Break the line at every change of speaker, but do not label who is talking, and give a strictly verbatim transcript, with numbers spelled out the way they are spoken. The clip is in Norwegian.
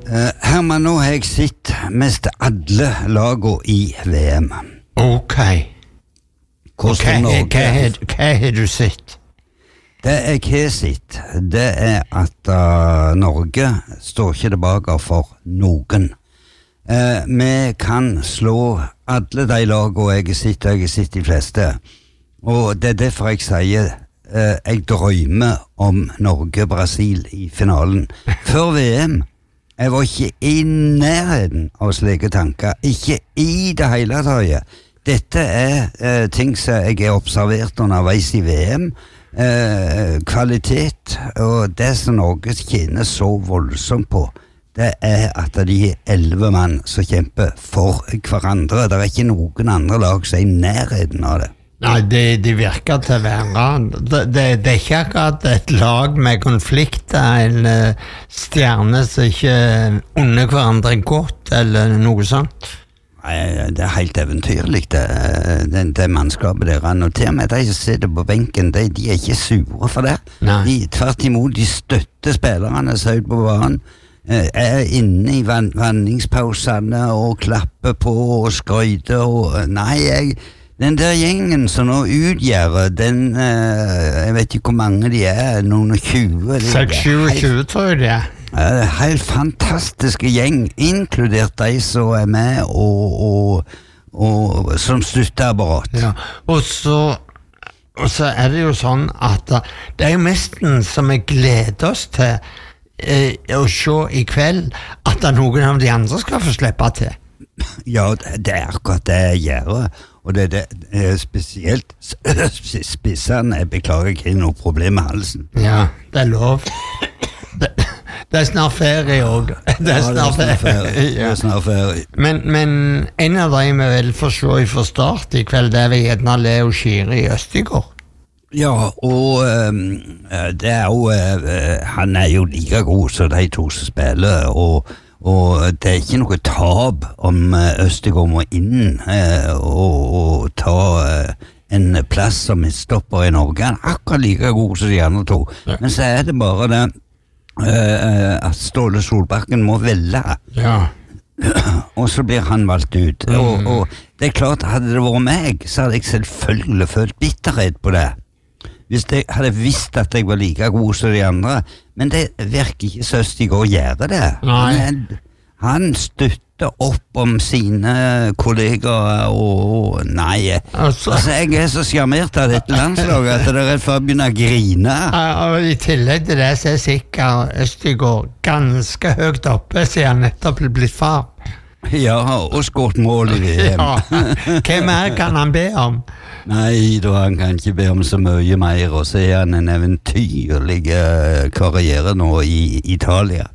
Uh, Herman, nå har jeg sett mest alle lagene i V M.
Ok.
Hvordan
Hva hva har hva har du sett?
Det jeg har sett, det er at uh, Norge står ikke tilbake for noen. Uh, vi kan slå alle de lagene jeg har sett, og jeg har sett de fleste. Og det er derfor jeg sier uh, jeg drømmer om Norge-Brasil i finalen. Før V M jeg var ikke i nærheten av slike tanker, ikke i det hele tatt. Dette er uh, ting som jeg har observert underveis i V M. Uh, kvalitet, og det som Norge tjener så voldsomt på, det er at de er elleve mann som kjemper for hverandre. Det er ikke noen andre lag som er i nærheten av det.
Nei, det, det virker til å være det, det, det er ikke akkurat et lag med konflikter eller stjerner som ikke unner hverandre godt eller noe sånt.
Nei, det er helt eventyrlig det, det, det mannskapet der, og til og med de som sitter på benken, de, de er ikke sure for det. De, tvert imot, de støtter spillerne som er ute på banen, er inne i van, vanningspausene og klapper på og skryter og nei, jeg den der gjengen som nå utgjør den, uh, jeg vet ikke hvor mange de er, noen og tjue.
seks tjue tror jeg det er.
Uh, helt fantastiske gjeng, inkludert de som er med og, og, og som støtteapparat.
Ja, og så, og så er det jo sånn at det er jo nesten som vi gleder oss til uh, å se i kveld at noen av de andre skal få slippe til.
Ja, det er akkurat det jeg gjør. Og det, det er spesielt spissene, jeg beklager ikke noe problem med halsen.
Ja, det er lov. Det, det er snart ferie også. Det er snart
ja,
ferie.
Det er snart ferie.
Men, men en av de vi vil få se i for start i kveld, det er vi gjerne Leo Schiri i Østigård.
Ja, og um, det er jo, uh, han er jo like god som de to som spiller, og Og det er ikke noe tab om Østigård må inn eh, og, og ta eh, en plass som stopper i Norge. Han er akkurat like god som de andre to. Ja. Men så er det bare det eh, at Ståle Solbakken må velge.
Ja.
Og så blir han valgt ut. Mm. Og, og det er klart, hadde det vært meg, så hadde jeg selvfølgelig følt bitterhet på det. Hvis jeg hadde visst at jeg var like god som de andre, men det virker ikke så Østigård gjøre det. Han, han støtter opp om sine kollegaer og, og nei, altså, altså jeg er så sjarmert av dette landslaget at det er for å begynne å grine.
Og i tillegg til det så er sikkert Østigård ganske høyt oppe siden han nettopp blitt far.
Ja, og skåret mål i V M.
Ja, hva mer kan han be om?
Nei, da han kan ikke be om så mye mer, og så er han en eventyrlig karriere nå i Italia.